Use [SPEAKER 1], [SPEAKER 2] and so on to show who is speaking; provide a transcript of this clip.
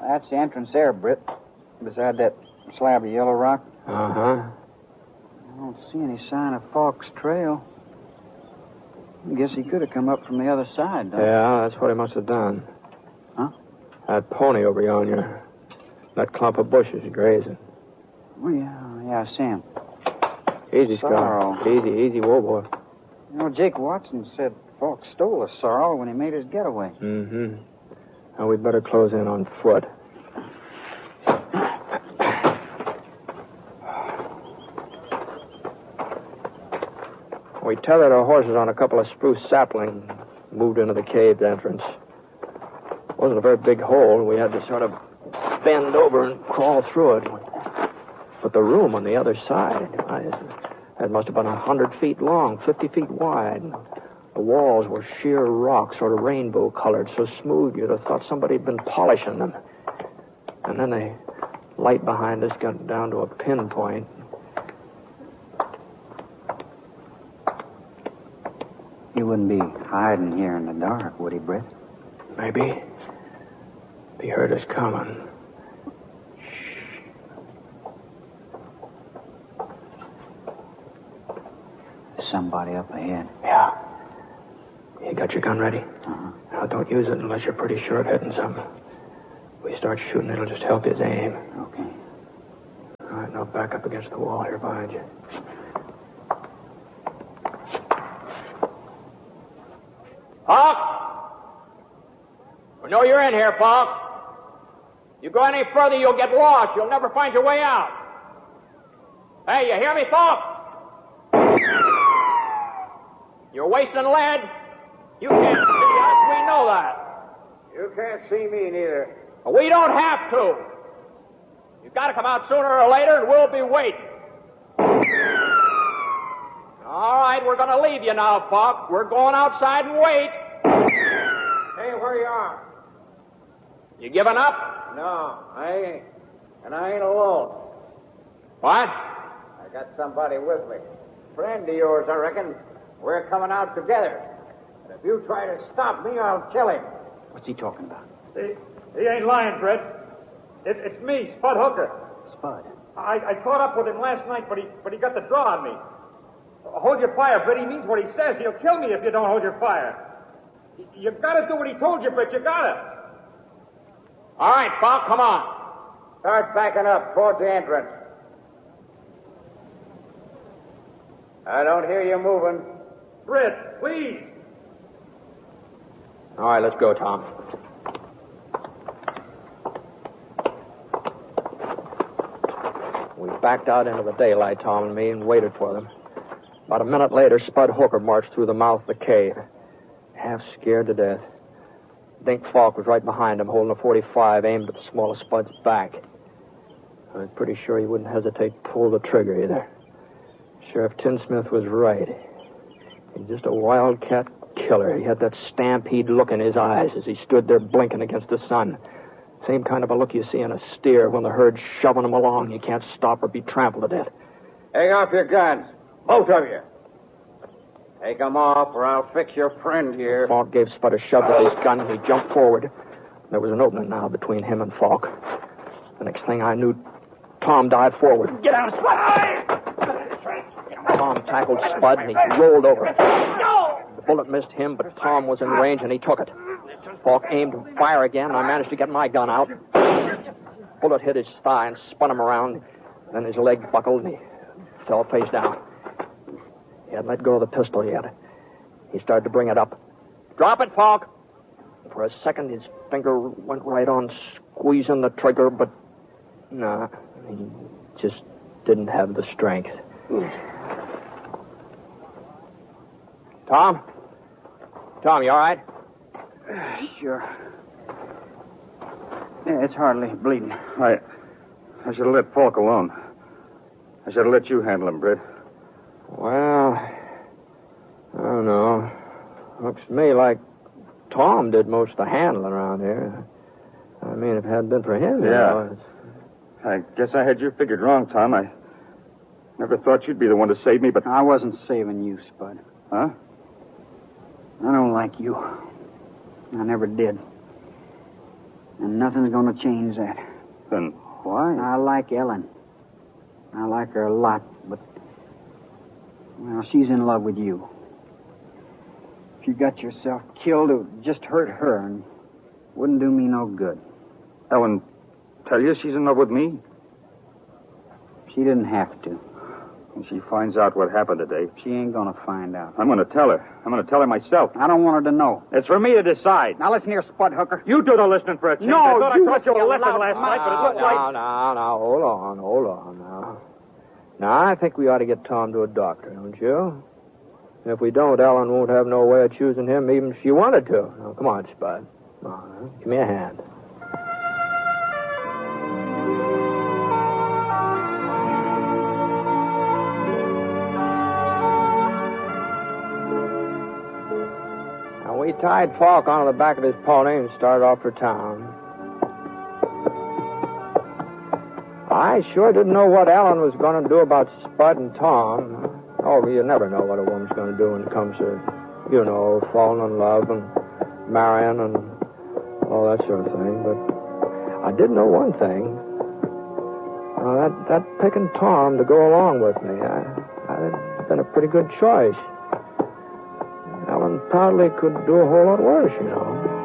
[SPEAKER 1] That's the entrance there, Britt. Beside that slab of yellow rock.
[SPEAKER 2] Uh-huh.
[SPEAKER 1] I don't see any sign of Falk's trail. I guess he could have come up from the other side, though.
[SPEAKER 2] Yeah, that's what he must have done.
[SPEAKER 1] Huh?
[SPEAKER 2] That pony over yonder. That clump of bushes grazing.
[SPEAKER 1] Oh, yeah, I see him.
[SPEAKER 2] Easy,
[SPEAKER 1] Sorrow.
[SPEAKER 2] Scott. Easy, whoa, boy.
[SPEAKER 1] You know, Jake Watson said Falk stole a sorrel when he made his getaway.
[SPEAKER 2] Mm-hmm. Now, we'd better close in on foot. We tethered our horses on a couple of spruce saplings, moved into the cave entrance. It wasn't a very big hole. We had to sort of bend over and crawl through it. But the room on the other side, it must have been 100 feet long, 50 feet wide. The walls were sheer rock, sort of rainbow-colored, so smooth you'd have thought somebody had been polishing them. And then the light behind us got down to a pinpoint.
[SPEAKER 1] He wouldn't be hiding here in the dark, would he, Britt?
[SPEAKER 2] Maybe. If he heard us coming.
[SPEAKER 1] There's somebody up ahead.
[SPEAKER 2] Yeah. You got your gun ready?
[SPEAKER 1] Uh-huh.
[SPEAKER 2] Now, don't use it unless you're pretty sure of hitting something. If we start shooting, it'll just help his aim.
[SPEAKER 1] Okay.
[SPEAKER 2] All right, now back up against the wall here behind you.
[SPEAKER 3] Falk! We know you're in here, Falk. You go any further, you'll get lost. You'll never find your way out. Hey, you hear me, Falk? You're wasting lead. You can't see us. We know that.
[SPEAKER 4] You can't see me neither.
[SPEAKER 3] We don't have to. You've got to come out sooner or later, and we'll be waiting. All right, we're going to leave you now, Falk. We're going outside and wait.
[SPEAKER 4] Hey, where you are?
[SPEAKER 3] You giving up?
[SPEAKER 4] No, I ain't. And I ain't alone.
[SPEAKER 3] What?
[SPEAKER 4] I got somebody with me. Friend of yours, I reckon. We're coming out together. And if you try to stop me, I'll kill him.
[SPEAKER 1] What's he talking about?
[SPEAKER 5] He ain't lying, Fred. It's me, Spud Hooker.
[SPEAKER 1] Spud.
[SPEAKER 5] I caught up with him last night, but he got the draw on me. Hold your fire, Britt. He means what he says. He'll kill me if you don't hold your fire. You've got to do what he told you, Britt. You got to.
[SPEAKER 3] All right, Falk, come on.
[SPEAKER 4] Start backing up towards the entrance. I don't hear you moving.
[SPEAKER 5] Britt, please.
[SPEAKER 2] All right, let's go, Tom. We backed out into the daylight, Tom and me, and waited for them. About a minute later, Spud Hooker marched through the mouth of the cave, half scared to death. Dink Falk was right behind him, holding a .45 aimed at the small of Spud's back. I was pretty sure he wouldn't hesitate to pull the trigger either. Sheriff Tinsmith was right. He's just a wildcat killer. He had that stampede look in his eyes as he stood there blinking against the sun. Same kind of a look you see in a steer when the herd's shoving him along. You can't stop or be trampled to death.
[SPEAKER 4] Hang off your guns. Both of you. Take them off, or I'll fix your friend here.
[SPEAKER 2] Falk gave Spud a shove with his gun, and he jumped forward. There was an opening now between him and Falk. The next thing I knew, Tom dived forward.
[SPEAKER 3] Get out, Spud!
[SPEAKER 2] Tom tackled Spud, and he rolled over. The bullet missed him, but Tom was in range, and he took it. Falk aimed to fire again, and I managed to get my gun out. Bullet hit his thigh and spun him around. Then his leg buckled, and he fell face down. He hadn't let go of the pistol yet. He started to bring it up.
[SPEAKER 3] Drop it, Falk.
[SPEAKER 2] For a second, his finger went right on squeezing the trigger, but no, he just didn't have the strength. Tom? Tom, you all right?
[SPEAKER 1] Sure. Yeah, it's hardly bleeding.
[SPEAKER 6] I should have let Falk alone. I should have let you handle him, Britt.
[SPEAKER 2] Well, I don't know. Looks to me like Tom did most of the handling around here. I mean, if it hadn't been for him, you know,
[SPEAKER 6] I guess I had you figured wrong, Tom. I never thought you'd be the one to save me, but...
[SPEAKER 1] I wasn't saving you, Spud.
[SPEAKER 6] Huh?
[SPEAKER 1] I don't like you. I never did. And nothing's going to change that.
[SPEAKER 6] Then why?
[SPEAKER 1] I like Ellen. I like her a lot, but... Well, she's in love with you. If you got yourself killed, it would just hurt her and wouldn't do me no good.
[SPEAKER 6] Ellen, tell you she's in love with me?
[SPEAKER 1] She didn't have to.
[SPEAKER 6] When she finds out what happened today,
[SPEAKER 1] She ain't going to find out.
[SPEAKER 6] I'm going to tell her. I'm going to tell her myself.
[SPEAKER 1] I don't want her to know.
[SPEAKER 6] It's for me to decide.
[SPEAKER 1] Now listen here, Spud Hooker.
[SPEAKER 6] You do the listening for a change.
[SPEAKER 1] No,
[SPEAKER 6] I thought
[SPEAKER 1] you
[SPEAKER 6] I told you to
[SPEAKER 1] listen
[SPEAKER 6] listen
[SPEAKER 1] loud.
[SPEAKER 6] last night, but it looks like...
[SPEAKER 2] Now, hold on now. Now, I think we ought to get Tom to a doctor, don't you? If we don't, Ellen won't have no way of choosing him, even if she wanted to. Now, come on, Spud. Come on, huh? Give me a hand. Now, we tied Falk onto the back of his pony and started off for town. I sure didn't know what Ellen was going to do about Spud and Tom. Oh, you never know what a woman's going to do when it comes to, falling in love and marrying and all that sort of thing. But I did know one thing. That picking Tom to go along with me, that'd been a pretty good choice. Ellen probably could do a whole lot worse,